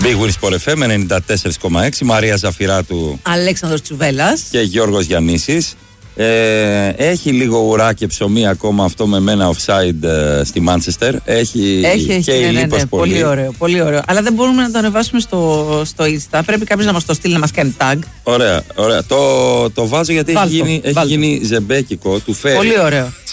Big Win Sport FM 94,6. Μαρία Ζαφυράτου, Αλέξανδρος Τσουβέλλας και Γιώργος Γιαννήσης. Έχει λίγο ουρά και ψωμί ακόμα αυτό με μένα offside στη Μάντσεστερ. Έχει και η λίπος πολύ. Πολύ ωραίο, πολύ ωραίο. Αλλά δεν μπορούμε να το ανεβάσουμε στο Insta. Πρέπει κάποιος να μας το στείλει, να μας κάνει tag. Ωραία, ωραία. Το βάζω γιατί έχει γίνει ζεμπέκικο. Του φέρει. Πολύ ωραίο.